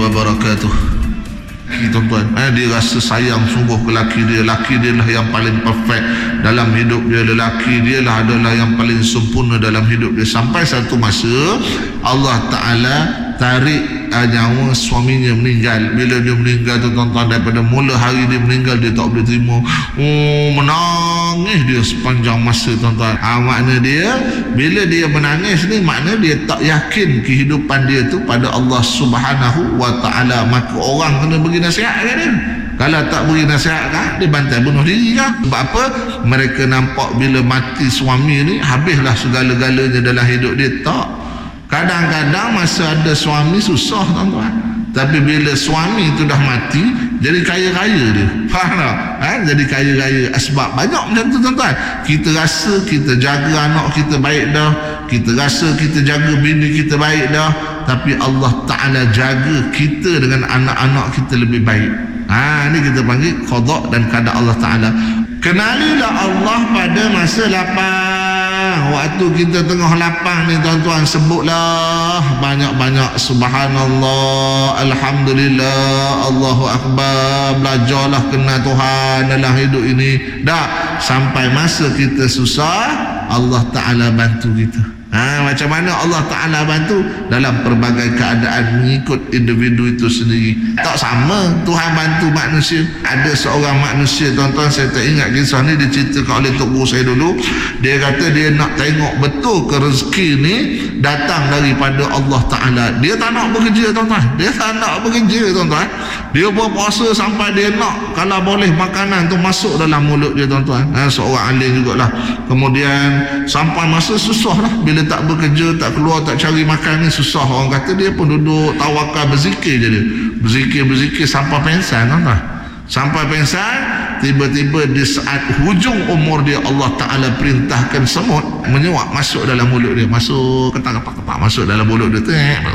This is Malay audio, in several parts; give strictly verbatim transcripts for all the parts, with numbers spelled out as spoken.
wabarakatuh. Tuan-tuan, eh, dia rasa sayang sungguh ke laki dia. Laki dia lah yang paling perfect dalam hidup dia. Lelaki dia lah adalah yang paling sempurna dalam hidup dia. Sampai satu masa Allah Ta'ala tarik uh, nyawa suaminya meninggal. Bila dia meninggal tu tuan-tuan, daripada mula hari dia meninggal, dia tak boleh terima. Oh, menangis dia sepanjang masa tuan-tuan. Ha, makna dia, bila dia menangis ni, makna dia tak yakin kehidupan dia tu pada Allah Subhanahu wa Ta'ala. Maka orang kena beri nasihat kan dia. Kalau tak beri nasihat kan, dia bantai bunuh diri kan. Sebab apa? Mereka nampak bila mati suami ni, habislah segala-galanya dalam hidup dia. Tak. Kadang-kadang masa ada suami susah tuan-tuan, tapi bila suami tu dah mati, jadi kaya-kaya dia. Faham tak? Ha? Jadi kaya-kaya. Sebab banyak macam tu tuan-tuan. Kita rasa kita jaga anak kita baik dah, kita rasa kita jaga bini kita baik dah, tapi Allah Ta'ala jaga kita dengan anak-anak kita lebih baik. Ha, ni kita panggil qada dan qadar Allah Ta'ala. Kenalilah Allah pada masa lapang. Waktu kita tengah lapang ni tuan-tuan, sebutlah banyak-banyak subhanallah, alhamdulillah, Allahu Akbar. Belajarlah kenal Tuhan dalam hidup ini. Dah sampai masa kita susah, Allah Ta'ala bantu kita. Ha, macam mana Allah Ta'ala bantu? Dalam pelbagai keadaan, mengikut individu itu sendiri. Tak sama Tuhan bantu manusia. Ada seorang manusia tuan-tuan, saya tak ingat kisah ni, diceritakan oleh tok guru saya dulu. Dia kata dia nak tengok betul ke rezeki ni datang daripada Allah Ta'ala. Dia tak nak bekerja tuan-tuan. Dia tak nak bekerja tuan-tuan. Dia berpuasa sampai dia nak, kalau boleh, makanan tu masuk dalam mulut dia tuan-tuan. Ha, seorang alim jugalah. Kemudian sampai masa susah lah. Bila tak bekerja, tak keluar, tak cari makan ni susah. Orang kata dia pun duduk tawakal, berzikir je dia. Berzikir-berzikir sampai pensan tuan-tuan. Sampai pensan, tiba-tiba di saat hujung umur dia, Allah Ta'ala perintahkan semut menyuap masuk dalam mulut dia. Masuk, ketak-ketak-ketak masuk dalam mulut dia tu.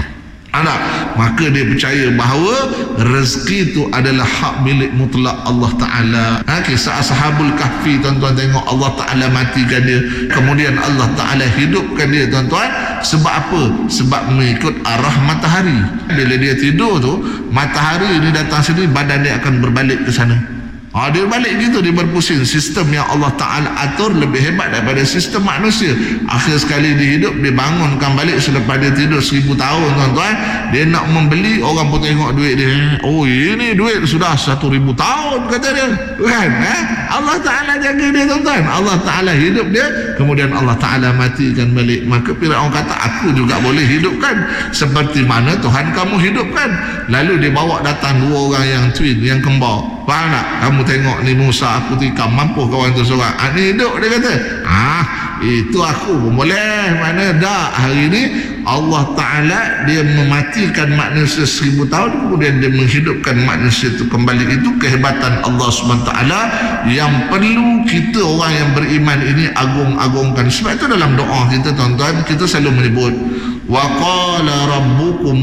Anak, maka dia percaya bahawa rezeki itu adalah hak milik mutlak Allah Ta'ala. Ha, kisah Ashabul Kahfi tuan-tuan, tengok Allah Ta'ala matikan dia, kemudian Allah Ta'ala hidupkan dia tuan-tuan. Sebab apa? Sebab mengikut arah matahari. Bila dia tidur tu, matahari ni datang sini, badan dia akan berbalik ke sana. Ha, dia balik gitu, dia berpusing. Sistem yang Allah Ta'ala atur lebih hebat daripada sistem manusia. Akhir sekali dia hidup, dia bangunkan balik selepas dia tidur seribu tahun tuan-tuan. Dia nak membeli, orang pun tengok duit dia. Oh, ini duit sudah satu ribu tahun kata dia. Kan? Eh? Allah Ta'ala jaga dia tuan-tuan. Allah Ta'ala hidup dia, kemudian Allah Ta'ala matikan balik. Maka Firaun kata, aku juga boleh hidupkan seperti mana Tuhan kamu hidupkan. Lalu dia bawa datang dua orang yang twin, yang kembar. Faham tak? Kamu tengok ni Musa aku tikam, mampu kawan tu seorang. Ah, ni hidup, dia kata. Ah, itu aku pun boleh. Mana dah hari ni Allah Ta'ala dia mematikan manusia seribu tahun, kemudian dia menghidupkan manusia itu kembali. Itu kehebatan Allah Subhanahu Wa Taala yang perlu kita orang yang beriman ini agung-agungkan. Sebab itu dalam doa kita tuan-tuan, kita selalu menyebut wa qala rabbukum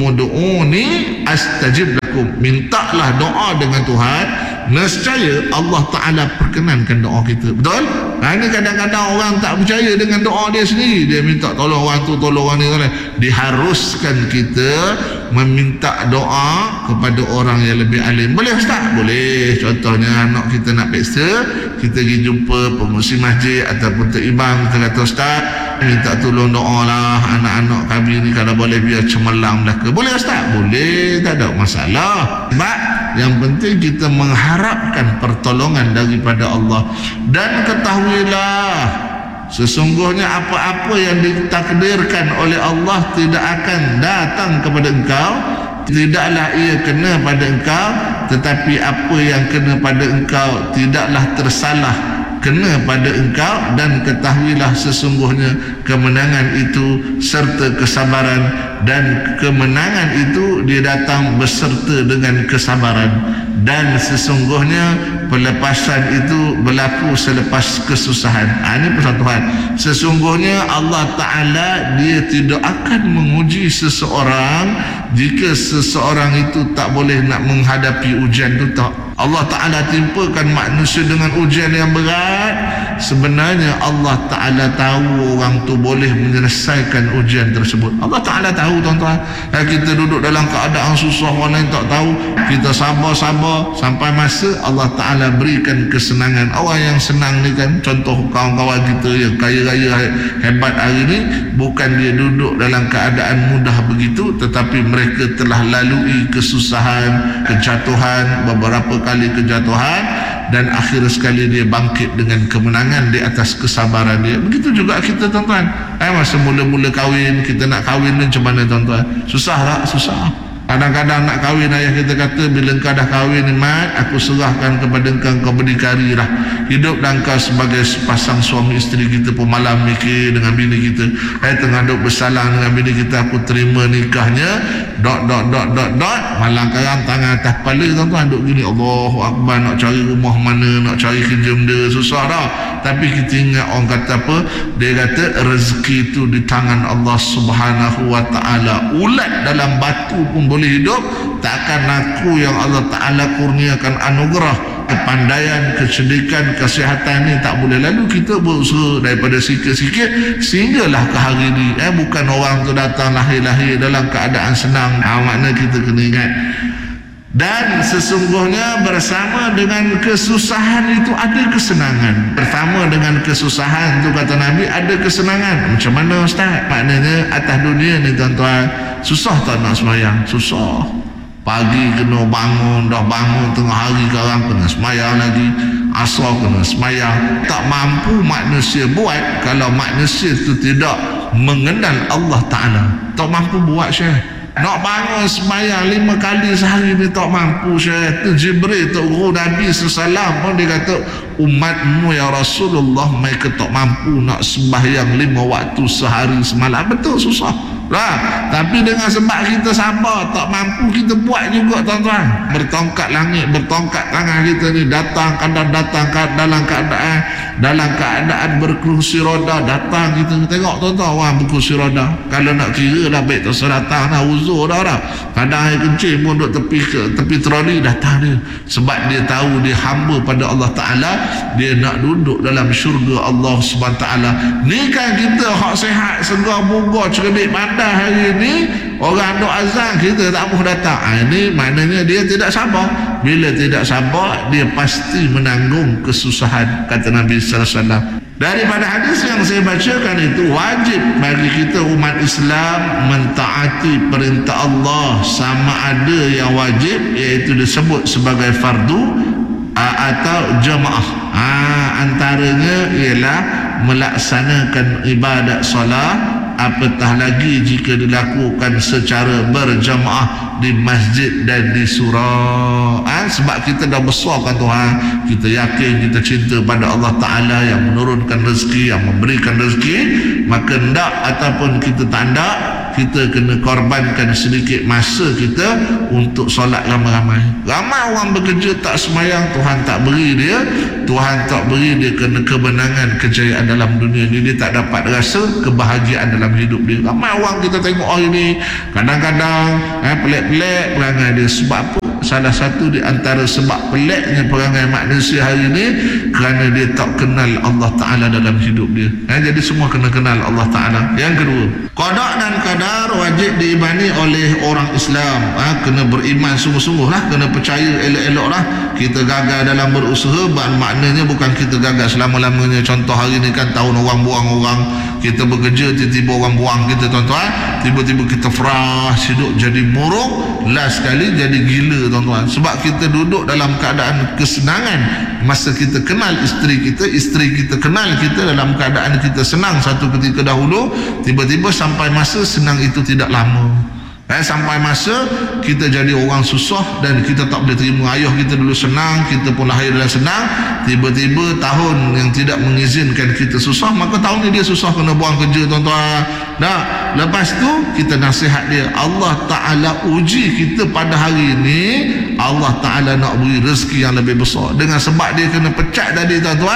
ud'uni astajib lakum. Mintalah doa dengan Tuhan, nescaya Allah Ta'ala perkenankan doa kita. Betul? Ha, ini kadang-kadang orang tak percaya dengan doa dia sendiri. Dia minta tolong orang tu, tolong orang ni, tolong. Diharuskan kita meminta doa kepada orang yang lebih alim. Boleh Ustaz? Boleh. Contohnya anak kita nak peksa, kita pergi jumpa pengurusi masjid ataupun tok imam, kita kata Ustaz, minta tolong doa lah anak-anak kami ni, kalau boleh biar cemerlang belaka. Boleh Ustaz? Boleh, tak ada masalah. Sebab yang penting kita mengharapkan pertolongan daripada Allah. Dan ketahuilah, sesungguhnya apa-apa yang ditakdirkan oleh Allah tidak akan datang kepada engkau, tidaklah ia kena pada engkau, tetapi apa yang kena pada engkau tidaklah tersalah kena pada engkau. Dan ketahuilah sesungguhnya kemenangan itu serta kesabaran, dan kemenangan itu dia datang beserta dengan kesabaran, dan sesungguhnya pelepasan itu berlaku selepas kesusahan. Ha, ini pesan Tuhan. Sesungguhnya Allah Ta'ala dia tidak akan menguji seseorang jika seseorang itu tak boleh nak menghadapi ujian itu, tak, Allah Ta'ala timpakan manusia dengan ujian yang berat, sebenarnya Allah Ta'ala tahu orang tu boleh menyelesaikan ujian tersebut. Allah Ta'ala tahu, tuan-tuan. Kita duduk dalam keadaan susah, orang lain tak tahu, kita sabar-sabar sampai masa Allah Ta'ala berikan kesenangan. Orang yang senang ni kan, contoh kawan-kawan kita yang kaya raya hebat hari ni, bukan dia duduk dalam keadaan mudah begitu, tetapi mereka telah lalui kesusahan, kejatuhan, beberapa kali kejatuhan, dan akhir sekali dia bangkit dengan kemenangan di atas kesabaran dia. Begitu juga kita, tuan-tuan. Eh, masa mula-mula kahwin, kita nak kahwin ni macam mana, tuan-tuan? Susah tak? Susah. Kadang-kadang nak kahwin, ayah kita kata, bila engkau dah kahwin ni, Mat, aku serahkan kepada engkau, kau berdikari lah. Hidup dan engkau sebagai sepasang suami isteri kita pun malam mikir dengan bini kita. Eh, tengah duduk bersalang dengan bini kita, aku terima nikahnya, dot, dot, dot, dot, dot. Malang karang tangan atas kepala, tuan-tuan, duduk gini, Allahu Akbar, nak cari rumah mana, nak cari kerja benda, susah dah. Tapi kita ingat orang kata apa? Dia kata rezeki itu di tangan Allah Subhanahu Wa Ta'ala. Ulat dalam batu pun boleh hidup, takkan aku yang Allah Ta'ala kurniakan anugerah, kepandaian, kecerdikan, kesihatan ni tak boleh. Lalu kita berusaha daripada sikit-sikit sehinggalah ke hari ni. Eh, bukan orang tu datang lahir-lahir dalam keadaan senang. Ha, makna kita kena ingat. Dan sesungguhnya bersama dengan kesusahan itu ada kesenangan. Bersama dengan kesusahan itu, kata Nabi, ada kesenangan. Macam mana, Ustaz? Maknanya atas dunia ni, tuan-tuan, susah tak nak sembahyang? Susah. Pagi kena bangun, dah bangun tengah hari sekarang kena sembahyang lagi, asar kena sembahyang. Tak mampu manusia buat kalau manusia itu tidak mengenal Allah Ta'ala. Tak mampu buat, Syekh. Nak bangun sembahyang lima kali sehari ni tak mampu, Syekh. Tu Jibril, tu guru Nabi Sallam pun dia kata, umatmu ya Rasulullah mereka tak mampu nak sembahyang lima waktu sehari semalam. Betul, susah lah. Tapi dengan sebab kita sabar, tak mampu, kita buat juga, tuan-tuan. Bertongkat langit, bertongkat tangan kita ni, datang kadang datang dalam keadaan dalam keadaan berkerusi roda, datang kita tengok, tuan-tuan, orang berkerusi roda. Kalau nak kira dah baik terserah datang dah, uzur dah dah. Kadang air kencing pun duduk tepi ke tepi troli, datang dia. Sebab dia tahu dia hamba pada Allah Ta'ala, dia nak duduk dalam syurga Allah Subhanahu Wa Ta'ala. Ni kan kita hak sehat, segar, bugar, cerdik, pandai hari ni, orang duk azan kita tak mahu datang. Ha, ini maknanya dia tidak sabar. Bila tidak sabar, dia pasti menanggung kesusahan, kata Nabi sallallahu alaihi wasallam. Daripada hadis yang saya bacakan itu, wajib bagi kita umat Islam mentaati perintah Allah, sama ada yang wajib iaitu disebut sebagai fardu atau jamaah. Ha, antaranya ialah melaksanakan ibadat solat, apatah lagi jika dilakukan secara berjamaah di masjid dan di surau. Ha? Sebab kita dah besar kan Tuhan, kita yakin, kita cinta pada Allah Ta'ala yang menurunkan rezeki, yang memberikan rezeki, maka ndak ataupun kita tak ndak, kita kena korbankan sedikit masa kita untuk solat ramai-ramai. Ramai orang bekerja tak semayang, Tuhan tak beri dia, Tuhan tak beri dia kena kebenangan, kejayaan dalam dunia ni, dia tak dapat rasa kebahagiaan dalam hidup dia. Ramai orang kita tengok hari ni, kadang-kadang eh, pelik-pelik perangai dia. Sebab apa? Salah satu di antara sebab peliknya perangai manusia hari ini kerana dia tak kenal Allah Ta'ala dalam hidup dia. Ha, jadi semua kena kenal Allah Ta'ala. Yang kedua, qada dan qadar wajib diimani oleh orang Islam. Ha, kena beriman sungguh-sungguh lah, kena percaya elok-elok lah. Kita gagal dalam berusaha, maknanya bukan kita gagal selama-lamanya. Contoh hari ni kan tahun orang buang orang, kita bekerja, tiba-tiba orang buang kita, tuan-tuan, tiba-tiba kita fresh, hidup jadi murung, last sekali jadi gila, tuan-tuan. Sebab kita duduk dalam keadaan kesenangan masa kita kenal isteri kita, isteri kita kenal kita dalam keadaan kita senang satu ketika dahulu, tiba-tiba sampai masa senang itu tidak lama. Eh, sampai masa kita jadi orang susah dan kita tak boleh terima. Ayah kita dulu senang, kita pun lahir dalam senang, tiba-tiba tahun yang tidak mengizinkan kita susah, maka tahun ni dia susah, kena buang kerja, tuan-tuan. Nah, lepas tu kita nasihat dia, Allah Ta'ala uji kita pada hari ini, Allah Ta'ala nak beri rezeki yang lebih besar. Dengan sebab dia kena pecat tadi, tuan-tuan,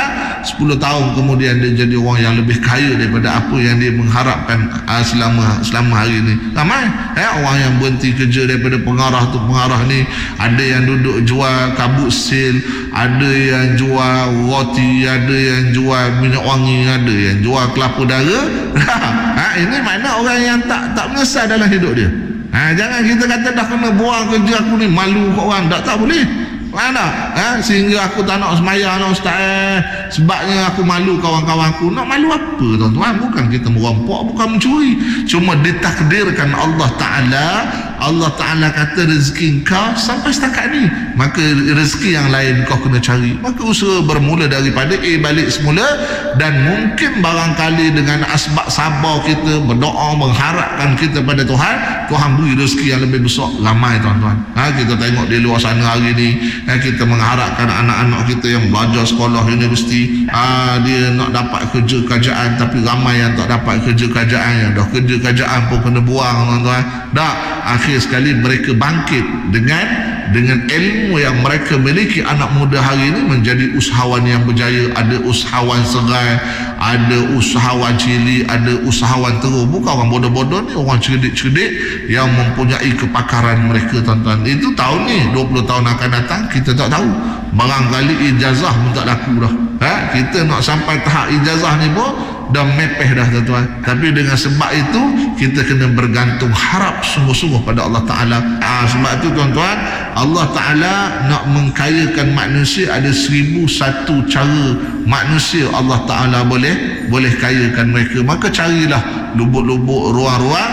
sepuluh tahun kemudian dia jadi orang yang lebih kaya daripada apa yang dia mengharapkan uh, selama selama hari ini. Ramai eh, orang yang berhenti kerja daripada pengarah tu pengarah ni, ada yang duduk jual kabut sil, ada yang jual roti, ada yang jual minyak wangi, ada yang jual kelapa dara. Ha, ini mana orang yang tak tak menyesal dalam hidup dia. Ha, jangan kita kata dah kena buang kerja aku ni, malu kat orang. Tak, tak boleh. Mana? Ha? Sehingga aku tak nak semayang nak ustaz eh. Sebabnya aku malu kawan-kawan aku. Nak malu apa tuan-tuan? Bukan kita merampok, bukan mencuri. Cuma ditakdirkan Allah Ta'ala. Allah Ta'ala kata rezeki kau sampai setakat ni, maka rezeki yang lain kau kena cari. Maka usaha bermula daripada A balik semula. Dan mungkin barangkali dengan asbab sabar kita, berdoa, mengharapkan kita pada Tuhan, Tuhan beri rezeki yang lebih besar. Ramai tuan-tuan. Ha, kita tengok di luar sana hari ni, ha, kita mengharapkan anak-anak kita yang belajar sekolah universiti, ha, dia nak dapat kerja kerajaan, tapi ramai yang tak dapat kerja kerajaan, yang dah kerja kerajaan pun kena buang tuan-tuan. Tak, akhir sekali mereka bangkit dengan dengan ilmu yang mereka miliki. Anak muda hari ini menjadi usahawan yang berjaya. Ada usahawan serai, ada usahawan cilik, ada usahawan teruk. Bukan orang bodoh-bodoh ni, orang cerdik-cerdik yang mempunyai kepakaran mereka tuan-tuan. Itu tahun ni, dua puluh tahun akan datang kita tak tahu. Barangkali ijazah pun tak laku dah. Ha? Kita nak sampai tahap ijazah ni pun dah mepeh dah tuan-tuan. Tapi dengan sebab itu kita kena bergantung harap sungguh-sungguh pada Allah Ta'ala. Ha, sebab itu tuan-tuan, Allah Ta'ala nak mengkayakan manusia. Ada seribu satu cara manusia Allah Ta'ala boleh boleh kayakan mereka. Maka carilah lubuk-lubuk, ruang-ruang,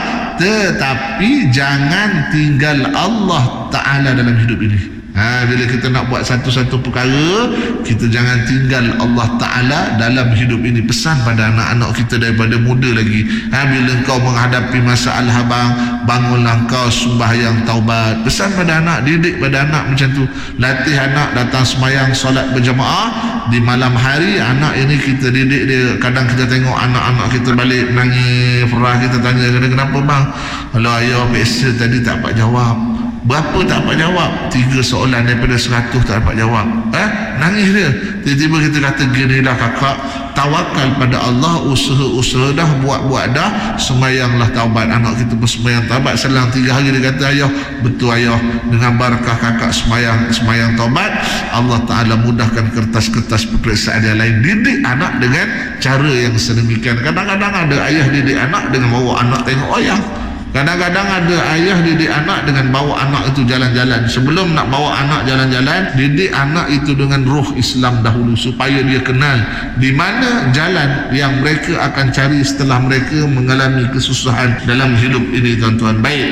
tetapi jangan tinggal Allah Ta'ala dalam hidup ini. Ha, bila kita nak buat satu-satu perkara, kita jangan tinggal Allah Ta'ala dalam hidup ini. Pesan pada anak-anak kita daripada muda lagi. Ha, bila kau menghadapi masalah abang, bangunlah kau sembahyang taubat. Pesan pada anak, didik pada anak macam tu. Latih anak datang semayang solat berjamaah. Di malam hari anak ini kita didik dia. Kadang kita tengok anak-anak kita balik nangis, perah, kita tanya, kenapa bang? Kalau ayah biasa tadi tak dapat jawab. Berapa tak dapat jawab? Tiga soalan daripada seratus tak dapat jawab. Eh? Nangis dia. Tiba-tiba kita kata, ginilah kakak, tawakal pada Allah, usaha-usaha dah, buat-buat dah, semayanglah taubat. Anak kita pun semayang taubat. Selang tiga hari dia kata, ayah, betul ayah, dengan barakah kakak semayang semayang taubat, Allah Ta'ala mudahkan kertas-kertas peperiksaan yang lain. Didik anak dengan cara yang sedemikian. Kadang-kadang ada ayah didik anak dengan bawa anak tengok wayang. Kadang-kadang ada ayah didik anak dengan bawa anak itu jalan-jalan. Sebelum nak bawa anak jalan-jalan, didik anak itu dengan roh Islam dahulu, supaya dia kenal di mana jalan yang mereka akan cari setelah mereka mengalami kesusahan dalam hidup ini tuan-tuan. Baik,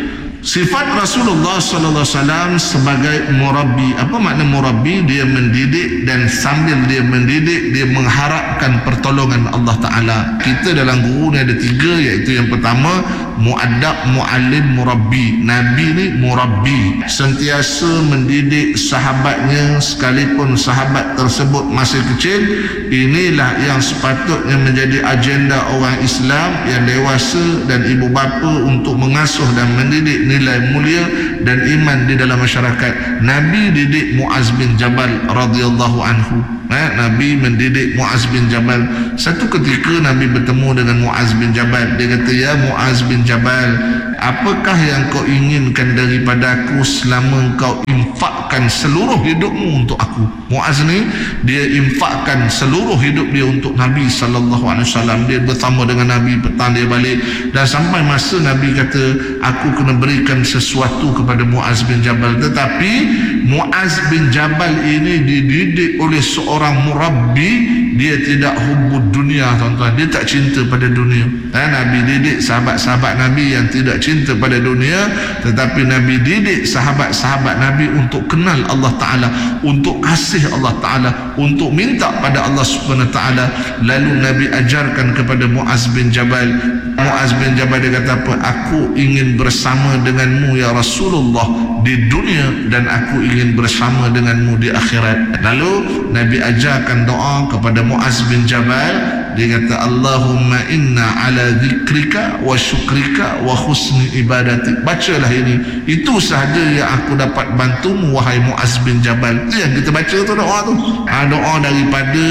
sifat Rasulullah sallallahu alaihi wasallam sebagai murabbi. Apa makna murabbi? Dia mendidik, dan sambil dia mendidik, dia mengharapkan pertolongan Allah Ta'ala. Kita dalam guru ni ada tiga, iaitu yang pertama mu'addab, mu'allim, murabbi. Nabi ni murabbi, sentiasa mendidik sahabatnya sekalipun sahabat tersebut masih kecil. Inilah yang sepatutnya menjadi agenda orang Islam yang dewasa dan ibu bapa, untuk mengasuh dan mendidik nilai mulia dan iman di dalam masyarakat. Nabi didik Muaz bin Jabal radhiyallahu anhu. Eh, Nabi mendidik Muaz bin Jabal. Satu ketika Nabi bertemu dengan Muaz bin Jabal. Dia kata, ya Muaz bin Jabal, apakah yang kau inginkan daripada aku selama kau infakkan seluruh hidupmu untuk aku? Muaz ni dia infakkan seluruh hidup dia untuk Nabi sallallahu alaihi wasallam. Dia bersama dengan Nabi, petang dia balik, dan sampai masa Nabi kata, aku kena berikan sesuatu kepada Muaz bin Jabal. Tetapi Muaz bin Jabal ini dididik oleh seorang murabbi. Dia tidak hubud dunia tuan-tuan, dia tak cinta pada dunia. eh, Nabi didik sahabat-sahabat Nabi yang tidak cinta pada dunia, tetapi Nabi didik sahabat-sahabat Nabi untuk kenal Allah Ta'ala, untuk kasih Allah Ta'ala, untuk minta pada Allah Subhanahu Wa Ta'ala. Lalu Nabi ajarkan kepada Muaz bin Jabal. Muaz bin Jabal dia kata apa? Aku ingin bersama denganmu ya Rasulullah di dunia, dan aku ingin bersama denganmu di akhirat. Lalu Nabi ajarkan doa kepada Muaz bin Jabal. Dia kata, Allahumma inna ala zikrika wa syukrika wa husni ibadatik. Bacalah ini. Itu sahaja yang aku dapat bantumu wahai Muaz bin Jabal. Itu yang kita baca tu, doa tu. Ha, doa daripada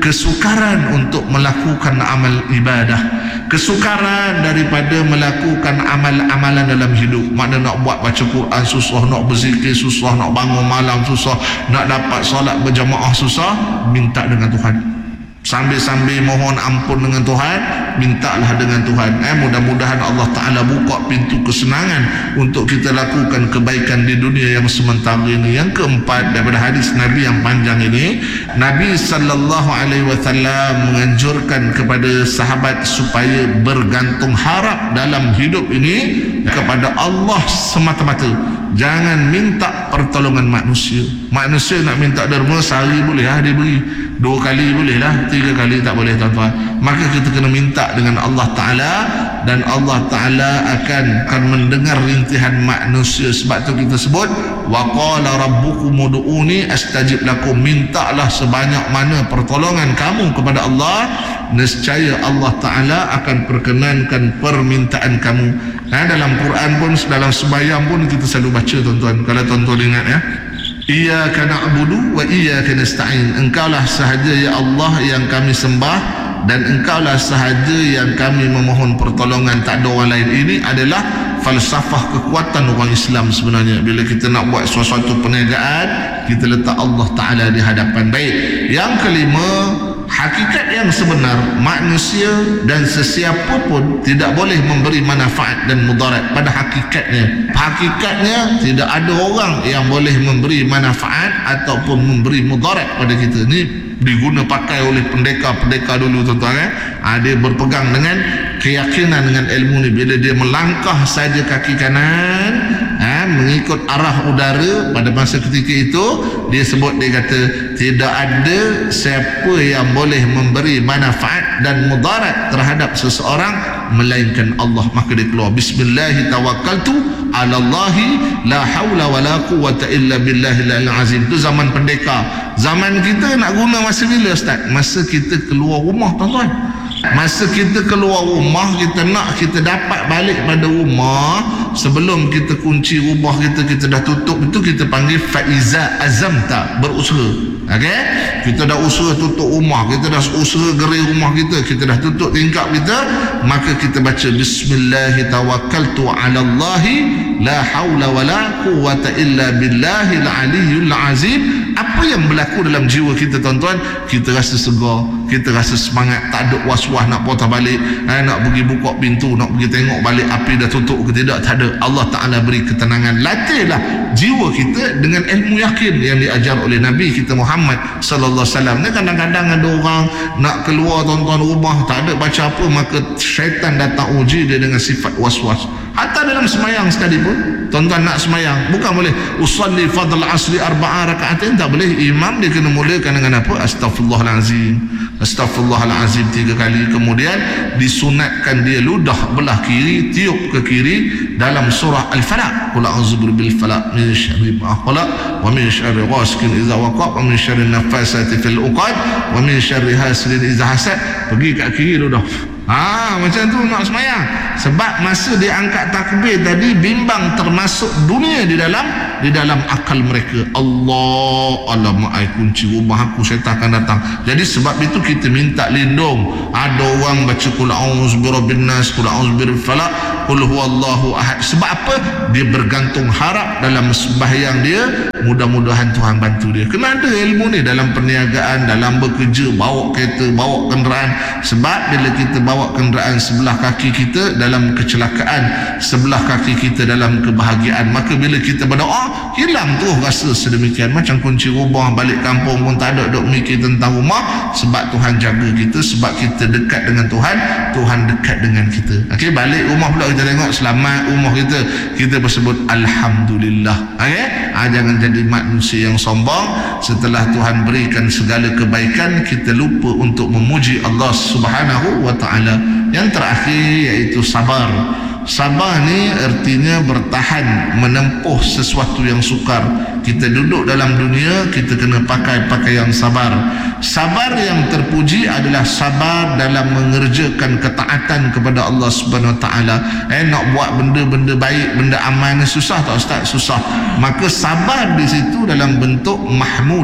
kesukaran untuk melakukan amal ibadah, kesukaran daripada melakukan amal-amalan dalam hidup. Makna nak buat baca Quran susah, nak berzikir susah, nak bangun malam susah, nak dapat solat berjamaah susah. Minta dengan Tuhan, sambil-sambil mohon ampun dengan Tuhan, mintalah dengan Tuhan. Eh, mudah-mudahan Allah Ta'ala buka pintu kesenangan untuk kita lakukan kebaikan di dunia yang sementara ini. Yang keempat, daripada hadis Nabi yang panjang ini, Nabi sallallahu alaihi wasallam menganjurkan kepada sahabat supaya bergantung harap dalam hidup ini kepada Allah semata-mata. Jangan minta pertolongan manusia. Manusia nak minta derma sehari boleh lah dia beri, dua kali boleh lah, tiga kali tak boleh tuan-tuan. Maka kita kena minta dengan Allah Ta'ala, dan Allah Ta'ala akan akan mendengar rintihan manusia. Sebab tu kita sebut wa qala rabbukum ud'uni astajib lakum. Mintalah sebanyak mana pertolongan kamu kepada Allah, nescaya Allah Ta'ala akan perkenankan permintaan kamu. Nah, dalam Quran pun, dalam sembahyang pun kita selalu baca tuan-tuan, kalau tuan-tuan ingat ya, iyyaka na'budu wa iyyaka nasta'in. Engkaulah sahaja ya Allah yang kami sembah, dan engkaulah sahaja yang kami memohon pertolongan, tak ada orang lain. Ini adalah falsafah kekuatan orang Islam sebenarnya. Bila kita nak buat sesuatu perniagaan, kita letak Allah Ta'ala di hadapan. Baik, yang kelima, hakikat yang sebenar, manusia dan sesiapa pun tidak boleh memberi manfaat dan mudarat. Pada hakikatnya, hakikatnya tidak ada orang yang boleh memberi manfaat ataupun memberi mudarat pada kita. Ni diguna pakai oleh pendekar-pendekar dulu tuan-tuan eh? Ha, dia berpegang dengan keyakinan, dengan ilmu ni. Bila dia melangkah saja kaki kanan, ha, mengikut arah udara, pada masa ketika itu dia sebut, dia kata tidak ada siapa yang boleh memberi manfaat dan mudarat terhadap seseorang melainkan Allah. Maka dia keluar, bismillahi tawakkaltu ala Allahi la hawla wa la quwwata illa billahil azim. Itu zaman pendekar. Zaman kita nak guna masa bila Ustaz? Masa kita keluar rumah tuan-tuan. Masa kita keluar rumah, kita nak kita dapat balik pada rumah, sebelum kita kunci rumah kita, kita dah tutup, itu kita panggil faiza azamta, berusaha. Okey, kita dah usaha tutup rumah, kita dah usaha gerai rumah kita, kita dah tutup tingkap kita, maka kita baca bismillahi tawakkaltu ala Allahi la hawla wa la quwwata illa billahil aliyyil azim. Apa yang berlaku dalam jiwa kita tuan-tuan? Kita rasa segar, kita rasa semangat, tak ada was-was nak potong balik, eh, nak pergi buka pintu, nak pergi tengok balik api dah tutup ke tidak, tak ada. Allah Ta'ala beri ketenangan. Latihlah jiwa kita dengan ilmu yakin yang diajar oleh Nabi kita Muhammad sallallahu alaihi wasallam. Ni kadang-kadang ada orang nak keluar tuan-tuan rumah, tak ada baca apa, maka syaitan datang uji dia dengan sifat was-was. Hatta dalam semayang sekalipun, tuan-tuan nak semayang, bukan boleh usalli fadl asri arba'a raka'atin, tak boleh. Imam dia kena mulakan dengan apa? Astaghfirullahalazim, astaghfirullahalazim tiga kali. Kemudian disunatkan dia ludah belah kiri, tiup ke kiri dalam surah Al-Falaq, qul a'udzu birabbil falaq min syarri ma khalaq wa min syarri ghasiqin idza waqab wa min syarri nafasati fil uqad wa min syarri hasidin idza hasad. Pergi kat kiri ludah. Ah, macam tu nak semayang. Sebab masa dia angkat takbir tadi, bimbang termasuk dunia di dalam di dalam akal mereka. Allah, alamak, ai kunci rumah aku, syaitan akan datang. Jadi sebab itu kita minta lindung. Ada orang baca qul a'udzu birabbin nas, qul a'udzu birabbil falaq, qul huwallahu ahad. Sebab apa? Dia bergantung harap dalam sembahyang dia, mudah-mudahan Tuhan bantu dia. Kena ada ilmu ni dalam perniagaan, dalam bekerja, bawa kereta, bawa kenderaan. Sebab bila kita bawa kenderaan, sebelah kaki kita dalam kecelakaan, sebelah kaki kita dalam kebahagiaan, maka bila kita berdoa, hilang tu rasa sedemikian. Macam kunci rumah, balik kampung pun tak ada duk mikir tentang rumah. Sebab Tuhan jaga kita, sebab kita dekat dengan Tuhan, Tuhan dekat dengan kita. Okey, balik rumah pula kita tengok selamat rumah kita, kita bersebut alhamdulillah. Okey, ha, jangan jadi manusia yang sombong. Setelah Tuhan berikan segala kebaikan, kita lupa untuk memuji Allah Subhanahu wa taala. Yang terakhir iaitu sabar. Sabar ni artinya bertahan menempuh sesuatu yang sukar. Kita duduk dalam dunia, kita kena pakai pakaian sabar. Sabar yang terpuji adalah sabar dalam mengerjakan ketaatan kepada Allah Subhanahu Wa Taala. Eh, nak buat benda-benda baik, benda amal ni susah tak Ustaz? Susah. Maka sabar di situ dalam bentuk mahmudah.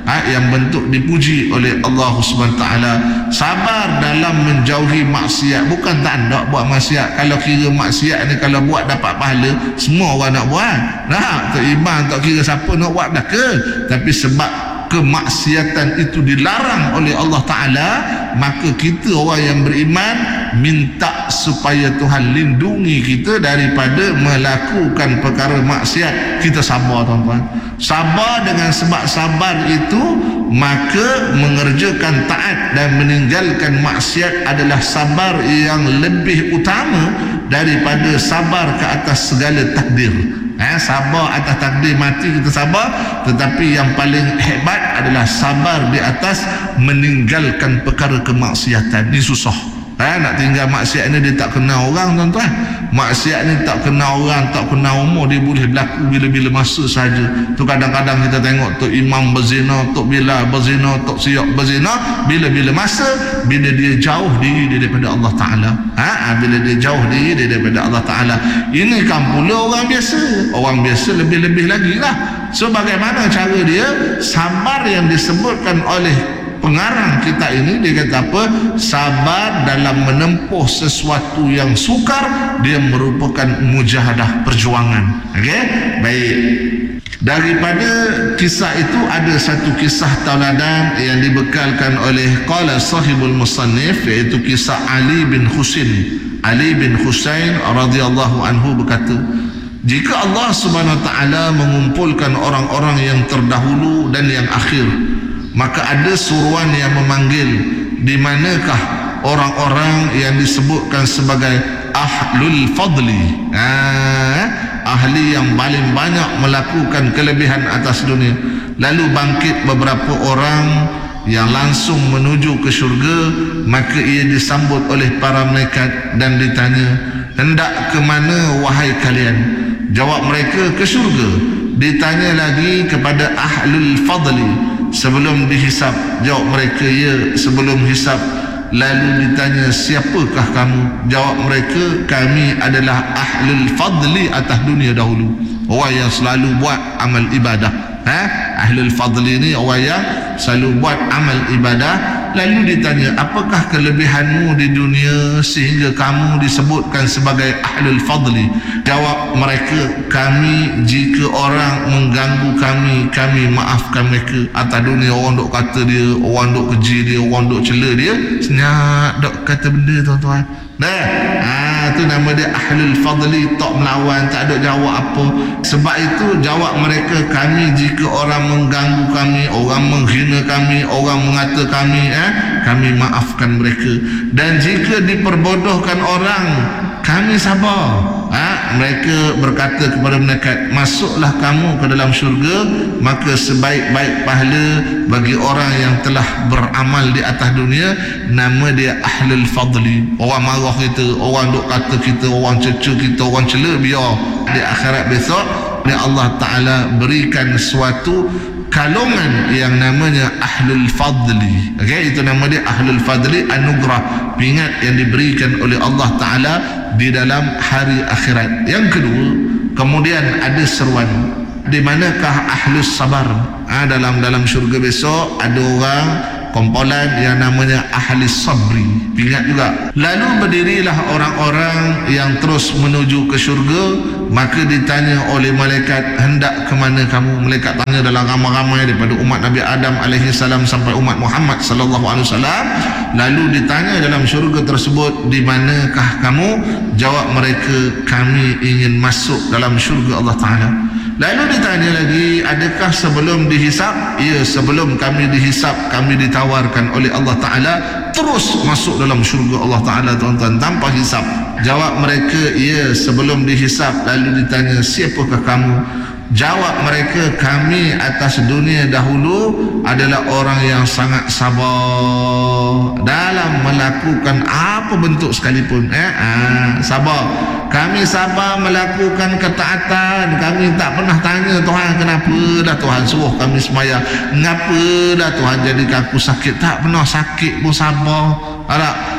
ha, yang bentuk dipuji oleh Allah Subhanahu taala. Sabar dalam menjauhi maksiat, bukan tak nak buat maksiat. Kalau kira maksiat ni kalau buat dapat pahala, semua orang nak buat. Nah, tak iman tak kira siapa nak buat dah ke. Tapi sebab kemaksiatan itu dilarang oleh Allah Ta'ala, maka kita orang yang beriman minta supaya Tuhan lindungi kita daripada melakukan perkara maksiat. Kita sabar tuan-tuan. Sabar, dengan sebab sabar itu maka mengerjakan taat dan meninggalkan maksiat adalah sabar yang lebih utama daripada sabar ke atas segala takdir. Eh, sabar atas takdir mati kita sabar, tetapi yang paling hebat adalah sabar di atas meninggalkan perkara kemaksiatan. Ini susah. Eh, nak tinggal maksiat ni dia tak kenal orang tuan-tuan. Maksiat ni tak kenal orang, tak kenal umur, dia boleh berlaku bila-bila masa saja. Tu kadang-kadang kita tengok Tok Imam berzina, Tok Bilal berzina, Tok Siok berzina, bila-bila masa bila dia jauh diri dia daripada Allah Ta'ala. Ha? Bila dia jauh diri dia daripada Allah Ta'ala. Ini kan pula orang biasa. Orang biasa lebih-lebih lagi lah. So bagaimana cara dia? Sabar yang disebutkan oleh pengarang kita ini, dia kata apa? Sabar dalam menempuh sesuatu yang sukar, dia merupakan mujahadah, perjuangan. Okey? Baik. Daripada kisah itu ada satu kisah tauladan yang dibekalkan oleh qala sahibul musannif, iaitu kisah Ali bin Husain. Ali bin Husain radhiyallahu anhu berkata, jika Allah Subhanahu wa taala mengumpulkan orang-orang yang terdahulu dan yang akhir, maka ada suruhan yang memanggil, di manakah orang-orang yang disebutkan sebagai ahlul fadli, ah, ahli yang paling banyak melakukan kelebihan atas dunia. Lalu bangkit beberapa orang yang langsung menuju ke syurga, maka ia disambut oleh para malaikat dan ditanya, hendak ke mana wahai kalian? Jawab mereka, ke syurga. Ditanya lagi kepada ahlul fadli, sebelum dihisap? Jawab mereka, ya, sebelum hisap. Lalu ditanya, siapakah kamu? Jawab mereka, kami adalah ahlul fadli atas dunia dahulu, orang yang selalu buat amal ibadah. Ha? Ahlul fadli ni orang yang selalu buat amal ibadah. Lalu ditanya, apakah kelebihanmu di dunia sehingga kamu disebutkan sebagai ahlul fadli? Jawab mereka, kami jika orang mengganggu kami, kami maafkan mereka. Atas dunia orang duk kata dia, orang duk keji dia, orang duk cela dia, senyap duk kata benda tuan-tuan. Dah, ah, tu nama dia ahlul fadli, tak melawan, tak ada jawab apa. Sebab itu jawab mereka, kami jika orang mengganggu kami, orang menghina kami, orang mengata kami, eh, kami maafkan mereka. Dan jika diperbodohkan orang, kami sabar. Ha? Mereka berkata kepada malaikat, masuklah kamu ke dalam syurga, maka sebaik-baik pahala bagi orang yang telah beramal di atas dunia, nama dia ahlul fadli. Orang marah kita, orang duk kata kita, orang cerca kita, orang cela, biar di akhirat besok ni Allah Ta'ala berikan suatu kalungan yang namanya ahlul fadli. Okey, itu nama dia ahlul fadli, anugerah, pingat yang diberikan oleh Allah Ta'ala di dalam hari akhirat. Yang kedua, kemudian ada seruan, di manakah ahlus sabar? Ha, dalam dalam syurga besok ada orang kumpulan yang namanya ahli sabri, ingat juga. Lalu berdirilah orang-orang yang terus menuju ke syurga, maka ditanya oleh malaikat, hendak ke mana kamu? Malaikat tanya dalam ramai-ramai daripada umat Nabi Adam alaihi salam sampai umat Muhammad sallallahu alaihi wasallam. Lalu ditanya dalam syurga tersebut, di manakah kamu? Jawab mereka, kami ingin masuk dalam syurga Allah Ta'ala. Lalu ditanya lagi, adakah sebelum dihisap? Ya, sebelum kami dihisap, kami ditawarkan oleh Allah Ta'ala terus masuk dalam syurga Allah Ta'ala tuan-tuan, tanpa hisap. Jawab mereka, ya, sebelum dihisap. Lalu ditanya, siapakah kamu? Jawab mereka, kami atas dunia dahulu adalah orang yang sangat sabar dalam melakukan apa bentuk sekalipun. eh? Ah, sabar. Kami sabar melakukan ketaatan. Kami tak pernah tanya Tuhan, kenapa dah Tuhan suruh kami sembahyang, kenapa dah Tuhan jadikan aku sakit. Tak pernah sakit pun sabar. Alah,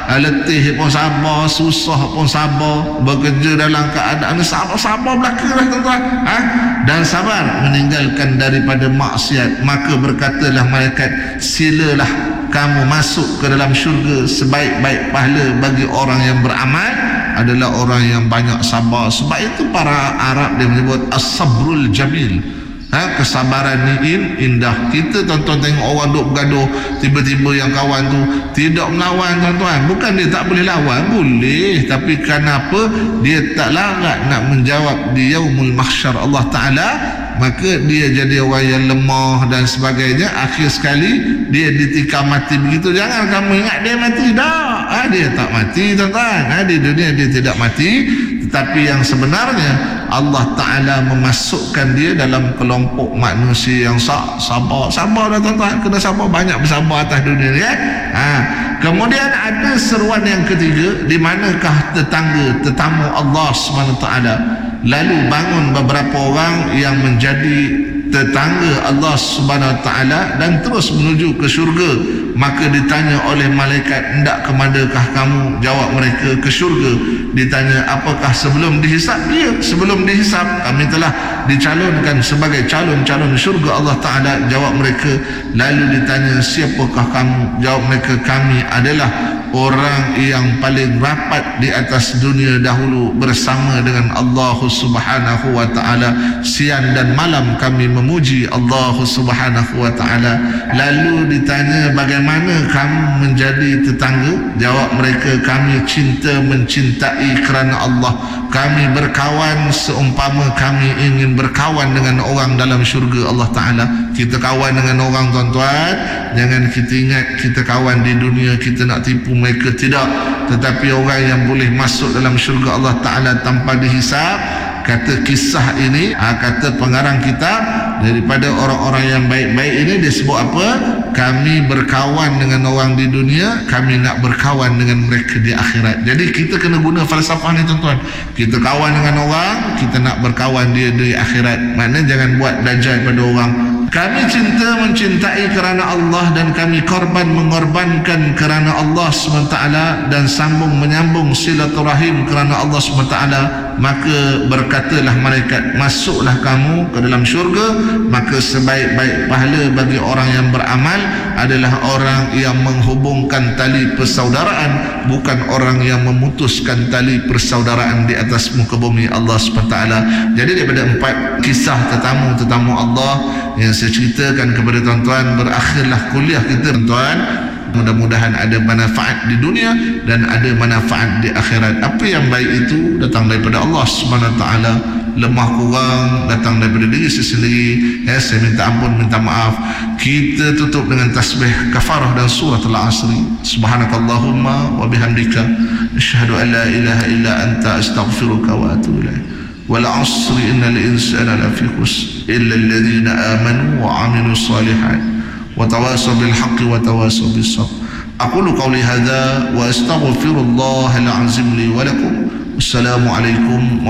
letih pun sabar, susah pun sabar, bekerja dalam keadaan sabar-sabar belaka lah tuan-tuan, ha? Dan sabar meninggalkan daripada maksiat. Maka berkatalah malaikat, silalah kamu masuk ke dalam syurga. Sebaik-baik pahala bagi orang yang beramal adalah orang yang banyak sabar. Sebab itu para Arab dia menyebut as-sabrul jamil, ha, kesabaran ni indah. Kita tuan-tuan tengok orang duk bergaduh, tiba-tiba yang kawan tu tidak melawan tuan-tuan. Bukan dia tak boleh lawan, boleh, tapi kenapa dia tak larat nak menjawab di yaumul mahsyar Allah Ta'ala, maka dia jadi orang yang lemah dan sebagainya. Akhir sekali dia ditikam mati begitu. Jangan kamu ingat dia mati, dah, ha, dia tak mati tuan-tuan, ha, di dunia dia tidak mati. Tetapi yang sebenarnya Allah Ta'ala memasukkan dia dalam kelompok manusia yang sabar. Sabar dah tuan-tuan, kena sabar, banyak bersabar atas dunia ni, eh? ha. Kemudian ada seruan yang ketiga, di manakah tetangga tetamu Allah subhanahu wa taala. Lalu bangun beberapa orang yang menjadi tetangga Allah subhanahu wa taala dan terus menuju ke syurga. Maka ditanya oleh malaikat, hendak ke manakah kamu? Jawab mereka, ke syurga. Ditanya, apakah sebelum dihisap? Ya, sebelum dihisap kami telah dicalonkan sebagai calon-calon syurga Allah Ta'ala. Jawab mereka. Lalu ditanya, siapakah kamu? Jawab mereka, kami adalah orang yang paling rapat di atas dunia dahulu bersama dengan Allah Subhanahu wa Ta'ala. Siang dan malam kami memuji Allah Subhanahu wa Ta'ala. Lalu ditanya, bagaimana kamu menjadi tetangga? Jawab mereka, kami cinta mencintai kerana Allah. Kami berkawan seumpama kami ingin berkawan dengan orang dalam syurga Allah Ta'ala. Kita kawan dengan orang tuan-tuan, jangan kita ingat kita kawan di dunia kita nak tipu mereka, tidak. Tetapi orang yang boleh masuk dalam syurga Allah Ta'ala tanpa dihisap, kata kisah ini, ha, kata pengarang kitab, daripada orang-orang yang baik-baik ini dia sebut apa? Kami berkawan dengan orang di dunia, kami nak berkawan dengan mereka di akhirat. Jadi kita kena guna falsafah ni tuan-tuan. Kita kawan dengan orang, kita nak berkawan dia di akhirat. Maknanya jangan buat dajjal pada orang. Kami cinta mencintai kerana Allah dan kami korban mengorbankan kerana Allah subhanahu wa taala dan sambung menyambung silaturahim kerana Allah subhanahu wa taala. Maka berkatalah malaikat, masuklah kamu ke dalam syurga. Maka sebaik-baik pahala bagi orang yang beramal adalah orang yang menghubungkan tali persaudaraan, bukan orang yang memutuskan tali persaudaraan di atas muka bumi Allah subhanahu wa taala. Jadi daripada empat kisah tetamu-tetamu Allah yang saya ceritakan kepada tuan-tuan, berakhirlah kuliah kita tuan-tuan. Mudah-mudahan ada manfaat di dunia dan ada manfaat di akhirat. Apa yang baik itu datang daripada Allah Subhanahu wa taala. Lemah kurang datang daripada diri sendiri. Ya, saya minta ampun, minta maaf. Kita tutup dengan tasbih kafarah dan surah Al-Asri. Subhanakallahumma wa bihamdika asyhadu an la ilaha illa anta astaghfiruka wa atubu ilaik. Wal 'asri innal insana lafi khusr illa alladhina amanu wa 'amilus solihat وتواصوا بالحق وتواصوا بالصبر. أقول قولي هذا وأستغفر الله العظيم لي ولكم. والسلام عليكم.